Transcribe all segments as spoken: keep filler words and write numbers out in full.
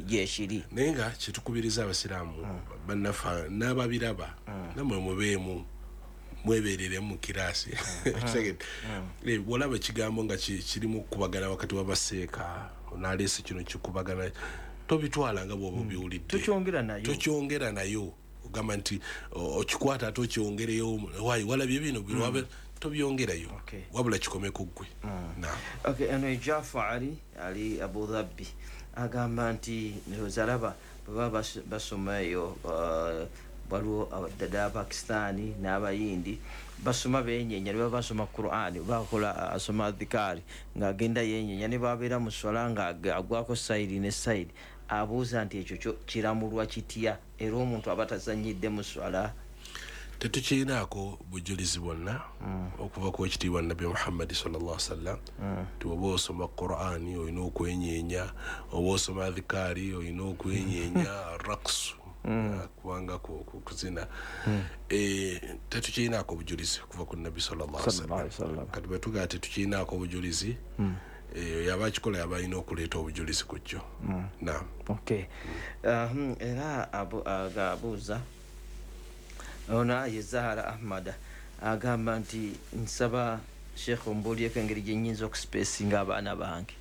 gyeshiri nenga kitukubiriza abasiraamu bannafa n'ababiraba namwe mubeemu mweberere mu kirasi kitegedde eh wala kigambo nga kirimu kubagana wakati wabaseeka onalese kino kikubagana tobitwala nga bwobo biwulidde tukyongera nayo tukyongera nayo ogamba nti okikwata ato kyongereyo wayi wala bibino bilwabe tobyongerayo wabula kikome kuggwe na okay ano Jafari ali Abu Dhabi agamba nti nozalaba baba basomayo waliwo abadada Pakistani n'abayindi basoma benyenya baba basoma Qur'ani bakola asoma dhikari ngagenda yenyenya ne babera mu swala nga agwako side ne side abuuza nti ekyo kiramulwa kitya era omuntu abatazanyidde mu swala tetukiinaako bujulizi bwonna okuva ku ekitiibwa Nabi Muhammad sallallahu alaihi wasallam tuba osoma Qur'ani olina okwenyenya oba osoma dhikari olina okwenyenya raqs kubanga kuzina eh tetukiinaako bujulizi kuva ku Nabi sallallahu alaihi wasallam kati bwe tugaa tetukiinaako bujulizi eh yabakikola yabalina okuleeta obujulizi kujjo naam okay um era abu agabuza ona Zahara Ahmad agamba nti nsaba Sheikh Mbuli engeri gye nnyinza okuspacinga abaana bange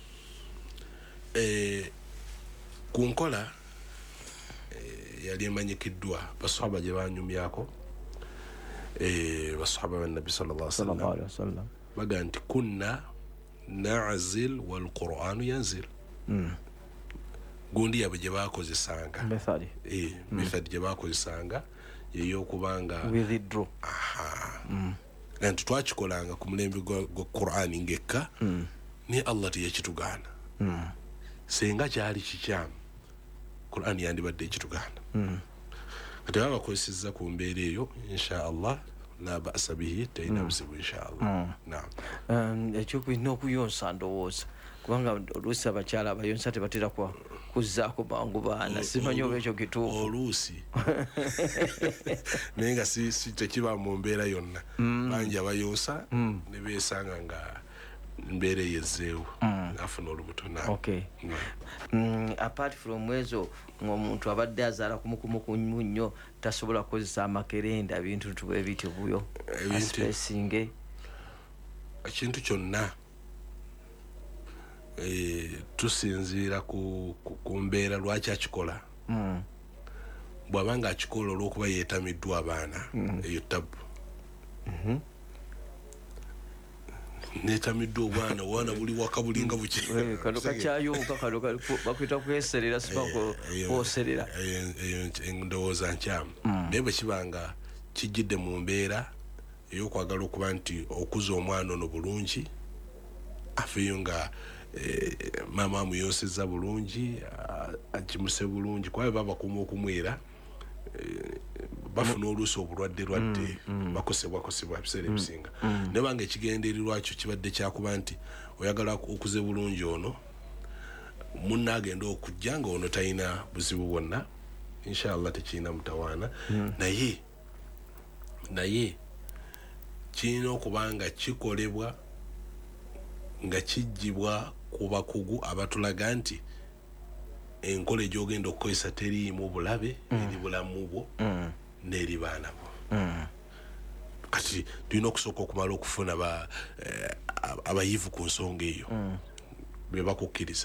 eh kunkola eh yali emanyikiddwa basahaba gye banyumyako eh basahaba ba Nabi sallallahu alaihi wasallam baga nti kunna na'zil wal Qur'anu yanzil mm. gundi yabe gye bakozesanga method eh method gye bakozesanga yeyo kubanga withdraw aha mm. Nanti twakikolanga ku mulembe gwa Qur'ani ngekka mm. ni Allah tiyekitugana mm. senga kyali kikyamu Qur'ani yandibadde ekitugana mm. kati baba kozesezza ku mbeera eyo insha Allah la ba'sa bihi tayina busibu insha Allah naam um ekyo kuino kuyonsa ndowooza kubanga oluusi abakyala abayonsa tebatera kwa kuzzaako bangu baana simanyi oba ekyo kituufu oluusi naye nga si tekiba mu mbeera yonna bangi abayonsa ne beesanga nga mbeera yezeewo afuna olubuto naam okay apart from ezo ng'omuntu abadde azaala kumukumukumu nnyo tasobola kukozesa amakerenda ebintu tubwe bityo buyo spacing ekintu kyonna eh tusinzira ku kumbeera lwaki akikola mm. bwabanga akikola olwokuba yeetamiddwa abaana eyo tabu mhm netamiddwa obwana wana buli wakabulinga buki kadoka kyayo kakadoka bakwita kweserera sibako kwoserera eyo ndowooza nkyamu naye bwe kibanga kijjidde mu mbeera ey'okwagala okuba nti okuza omwana ono bulungi afeeyo nga eh, mama amuyonsezza bulungi akimuse bulungi kwabe baba kuma okumwera eh, bafuna oluusi obulwadde lwadde bakosebwa kosebwa ebiseera ebisinga ne banga ekigendeererwa kyo kibadde kyakuba nti oyagala okuze bulungi ono munna agenda okujja nga ono talina buzibu bwonna inshallah tekirina mutawaana naye naye kirina okubanga kikolebwa nga kijjibwa ku bakugu abatulaga nti enkola gy'ogenda okukozesa teriimu bulabe eri bulamu bwo n'eri baana bo kati tulina okusooka okumala okufuna abayivu ku nsonga eyo be bakukkiriza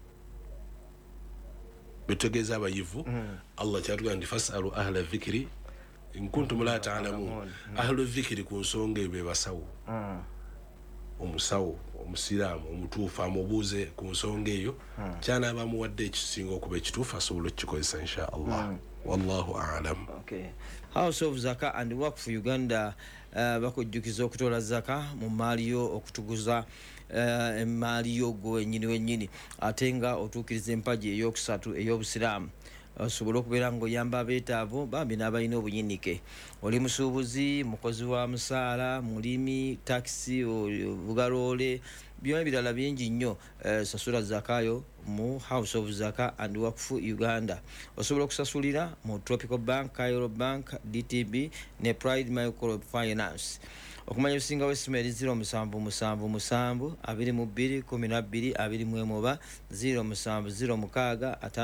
betegeeza abayivu Allah kyatugamba nti fasalu ahla dhikri in kuntum la ta'lamun ahlu dhikri ku nsonga eyo be basawo omusawo omusiraamu omutuufu amubuuze ku nsonga eyo kyana bamuwadde ekisinga okuba ekituufu asobola okukikozesa insha Allah wallahu a'lam. Okay. House of Zaka and Work for Uganda uh, bakujjukiza okutola zaka mu maali yo okutuguza uh, emaali yo gwe nyini wenyini ate nga otuukiriza empagi ey'okusatu ey'obusiraamu osobola okubeera ng'oyamba abeetaavu bambi n'abalina obunyinike oli musuubuzi mukozi wa musaala mulimi taxi bugaloole byonna ebirala bingi nnyo uh, sasula zakayo mu House of Zaka and Work for Uganda osobola okusasulira mu Tropical Bank, Cairo Bank, D T B ne Pride Microfinance. Okumanya obusinga w'essimu eri zero musanvu musanvu musanvu abiri mu bbiri kumi na bbiri abiri mu emu oba zero musanvu zero mukaaga